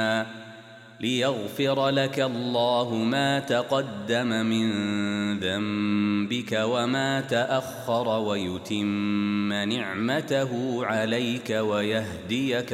ليغفر لك الله ما تقدم من ذنبك وما تأخر ويتم نعمته عليك ويهديك